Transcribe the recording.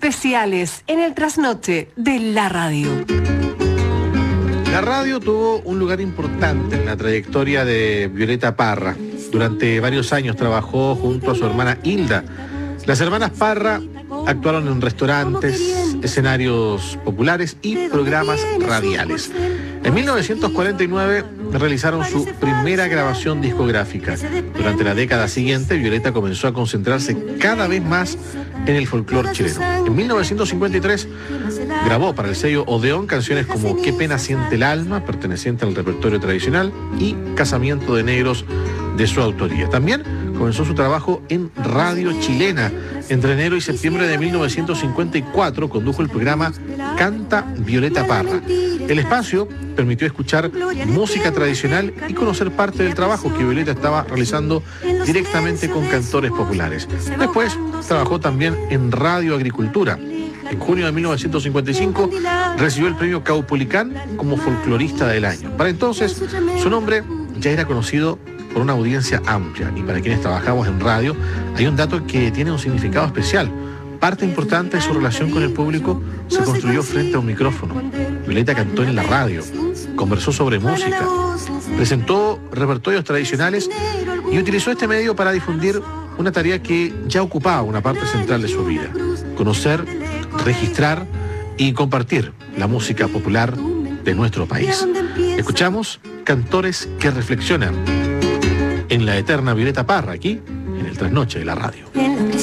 especiales en el trasnoche de la radio. La radio tuvo un lugar importante en la trayectoria de Violeta Parra. Durante varios años trabajó junto a su hermana Hilda. Las hermanas Parra actuaron en restaurantes, escenarios populares y programas radiales. En 1949 realizaron su primera grabación discográfica. Durante la década siguiente, Violeta comenzó a concentrarse cada vez más en el folclore chileno. En 1953 grabó para el sello Odeón canciones como Qué pena siente el alma, perteneciente al repertorio tradicional, y Casamiento de Negros, de su autoría. También comenzó su trabajo en radio chilena. Entre enero y septiembre de 1954 condujo el programa Canta Violeta Parra. El espacio permitió escuchar música tradicional y conocer parte del trabajo que Violeta estaba realizando directamente con cantores populares. Después trabajó también en Radio Agricultura. En junio de 1955 recibió el premio Caupolicán como folclorista del año. Para entonces, su nombre ya era conocido por una audiencia amplia, y para quienes trabajamos en radio hay un dato que tiene un significado especial. Parte importante de su relación con el público se construyó frente a un micrófono. Violeta cantó en la radio, conversó sobre música, presentó repertorios tradicionales y utilizó este medio para difundir una tarea que ya ocupaba una parte central de su vida: conocer, registrar y compartir la música popular de nuestro país. Escuchamos Cantores que reflexionan en la eterna Violeta Parra, aquí en el Trasnoche de la radio.